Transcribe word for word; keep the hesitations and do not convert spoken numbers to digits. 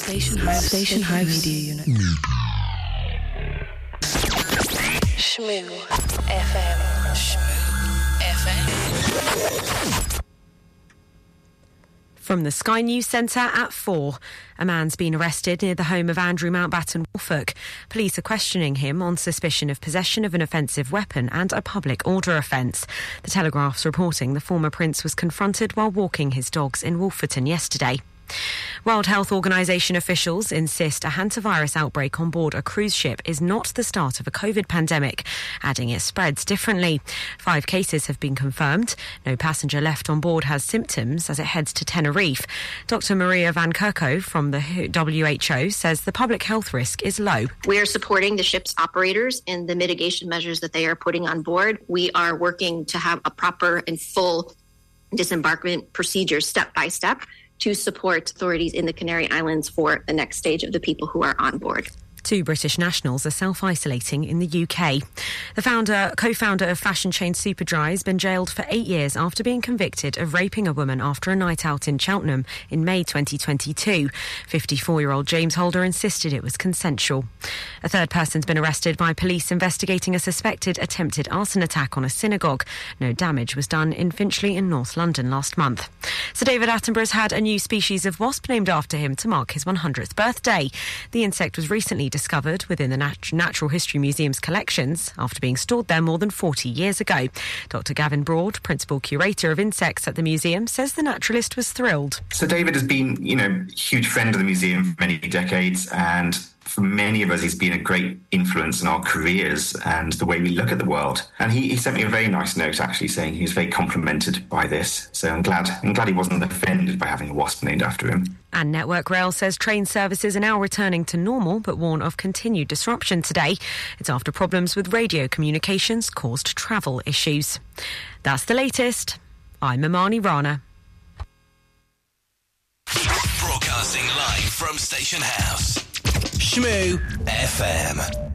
Station House. Station House Media Unit. Shmoo F M. Shmoo F M. From the Sky News Centre at four. A man's been arrested near the home of Andrew Mountbatten Woolfolk. Police are questioning him on suspicion of possession of an offensive weapon and a public order offence. The Telegraph's reporting the former prince was confronted while walking his dogs in Wolferton yesterday. World Health Organisation officials insist a hantavirus outbreak on board a cruise ship is not the start of a COVID pandemic, adding it spreads differently. Five cases have been confirmed. No passenger left on board has symptoms as it heads to Tenerife. Doctor Maria Van Kerkhove from the W H O says the public health risk is low. We are supporting the ship's operators in the mitigation measures that they are putting on board. We are working to have a proper and full disembarkment procedure step by step to support authorities in the Canary Islands for the next stage of the people who are on board. Two British nationals are self-isolating in the U K. The founder, co-founder of fashion chain Superdry has been jailed for eight years after being convicted of raping a woman after a night out in Cheltenham in May twenty twenty-two. fifty-four-year-old James Holder insisted it was consensual. A third person's been arrested by police investigating a suspected attempted arson attack on a synagogue. No damage was done in Finchley in North London last month. Sir David Attenborough's had a new species of wasp named after him to mark his one hundredth birthday. The insect was recently discovered within the Nat- Natural History Museum's collections after being stored there more than forty years ago. Doctor Gavin Broad, Principal Curator of Insects at the museum, says the naturalist was thrilled. So David has been, you know, a huge friend of the museum for many decades, and for many of us, he's been a great influence in our careers and the way we look at the world. And he, he sent me a very nice note, actually, saying he was very complimented by this. So I'm glad, I'm glad he wasn't offended by having a wasp named after him. And Network Rail says train services are now returning to normal, but warn of continued disruption today. It's after problems with radio communications caused travel issues. That's the latest. I'm Imani Rana. Broadcasting live from Station House. Shmoo F M.